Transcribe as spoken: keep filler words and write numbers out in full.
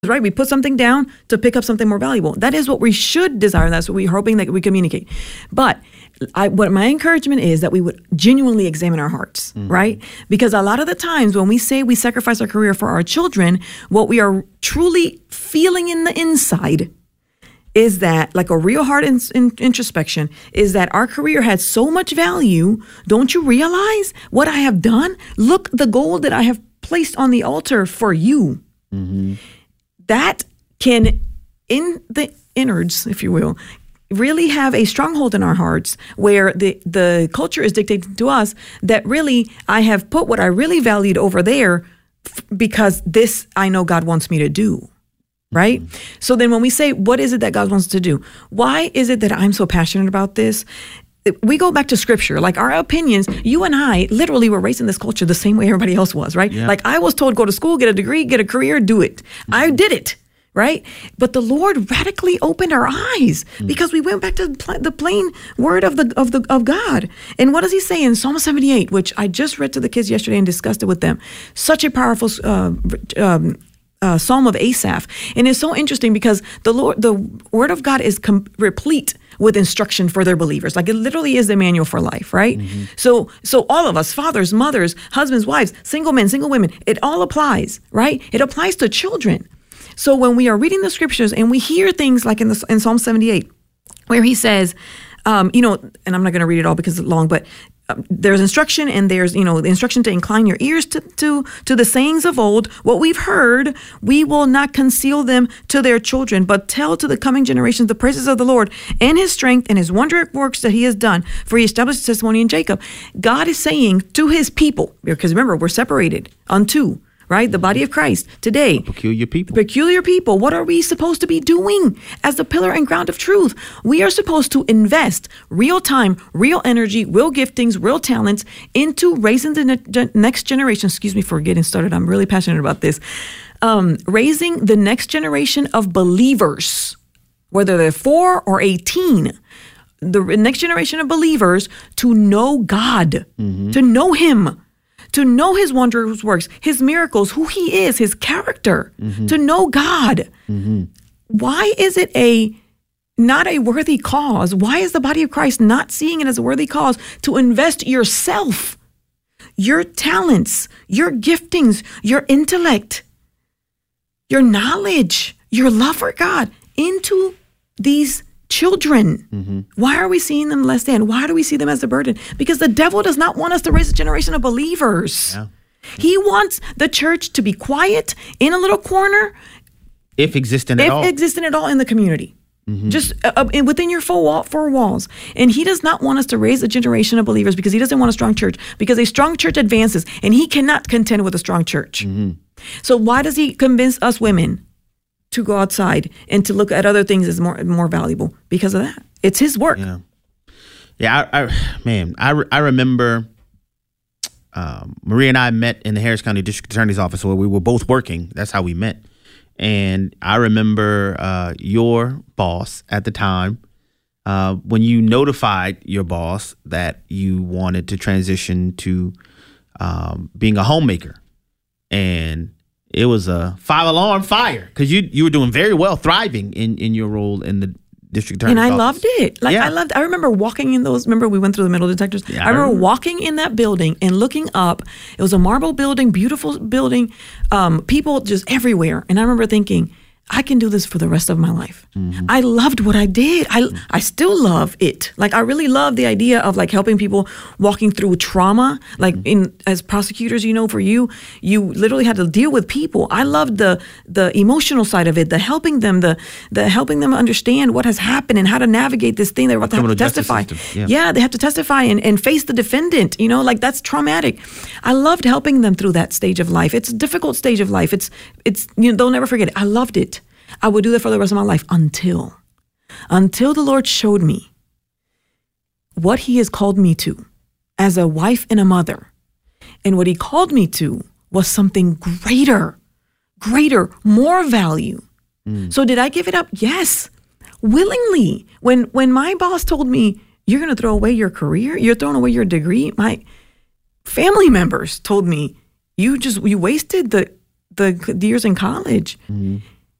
right? We put something down to pick up something more valuable. That is what we should desire. That's what we're hoping that we communicate. But I, what my encouragement is that we would genuinely examine our hearts, mm-hmm. right? Because a lot of the times when we say we sacrifice our career for our children, what we are truly feeling in the inside is that, like a real hard in, in, introspection, is that our career has so much value. Don't you realize what I have done? Look, the gold that I have placed on the altar for you. Mm-hmm. That can, in the innards, if you will, really have a stronghold in our hearts where the, the culture is dictating to us that really I have put what I really valued over there f- because this I know God wants me to do. Right? Mm-hmm. So then when we say, what is it that God wants to do? Why is it that I'm so passionate about this? We go back to scripture, like our opinions. You and I literally were raised in this culture the same way everybody else was, right? Yeah. Like I was told, go to school, get a degree, get a career, do it. Mm-hmm. I did it, right? But the Lord radically opened our eyes mm-hmm. because we went back to the plain word of the of the of God. And what does he say in Psalm seventy-eight, which I just read to the kids yesterday and discussed it with them? Such a powerful uh, um, uh, Psalm of Asaph, and it's so interesting because the Lord, the Word of God is com- replete with instruction for their believers. Like it literally is the manual for life, right? Mm-hmm. So so all of us, fathers, mothers, husbands, wives, single men, single women, it all applies, right? It applies to children. So when we are reading the scriptures and we hear things like in, the, in Psalm seventy-eight, where he says, um, you know, and I'm not going to read it all because it's long, but um, there's instruction and there's, you know, the instruction to incline your ears to, to, to the sayings of old. What we've heard, we will not conceal them to their children, but tell to the coming generations the praises of the Lord and his strength and his wondrous works that he has done, for he established testimony in Jacob. God is saying to his people, because remember, we're separated unto, right? The body of Christ today. A peculiar people. Peculiar people. What are we supposed to be doing as the pillar and ground of truth? We are supposed to invest real time, real energy, real giftings, real talents into raising the ne- next generation. Excuse me for getting started. I'm really passionate about this. Um, raising the next generation of believers, whether they're four or eighteen, the next generation of believers to know God, mm-hmm. to know him, to know his wondrous works, his miracles, who he is, his character, mm-hmm. to know God. Mm-hmm. Why is it a not a worthy cause? Why is the body of Christ not seeing it as a worthy cause to invest yourself, your talents, your giftings, your intellect, your knowledge, your love for God into these children? Mm-hmm. Why are we seeing them less than? Why do we see them as a burden? Because the devil does not want us to raise a generation of believers. Yeah. He wants the church to be quiet in a little corner. If existing at if all. If existing at all in the community. Mm-hmm. Just uh, within your four, wall, four walls. And he does not want us to raise a generation of believers because he doesn't want a strong church. Because a strong church advances and he cannot contend with a strong church. Mm-hmm. So why does he convince us women to go outside and to look at other things as more more valuable? Because of that. It's his work. Yeah, yeah. I, I man, I, re- I remember um, Maria and I met in the Harris County District Attorney's office where we were both working. That's how we met. And I remember uh, your boss at the time, uh, when you notified your boss that you wanted to transition to um, being a homemaker. And it was a five alarm fire because you you were doing very well, thriving in, in your role in the district attorney's office. And I office. loved it. Like yeah. I loved. I remember walking in those. Remember we went through the metal detectors. Yeah, I, remember I remember walking in that building and looking up. It was a marble building, beautiful building, um, people just everywhere. And I remember thinking, I can do this for the rest of my life. Mm-hmm. I loved what I did. I mm-hmm. I still love it. Like I really love the idea of like helping people walking through trauma. Like mm-hmm. in as prosecutors, you know, for you, you literally had to deal with people. I loved the the emotional side of it, the helping them, the the helping them understand what has happened and how to navigate this thing. They're about to have to testify. Yeah. yeah, they have to testify and, and face the defendant. You know, like that's traumatic. I loved helping them through that stage of life. It's a difficult stage of life. It's it's you know, they'll never forget it. I loved it. I would do that for the rest of my life until, until the Lord showed me what he has called me to as a wife and a mother. And what he called me to was something greater, greater, more value. Mm. So did I give it up? Yes, willingly. When, when my boss told me, you're going to throw away your career, you're throwing away your degree, my family members told me, you just, you wasted the, the years in college. Mm-hmm.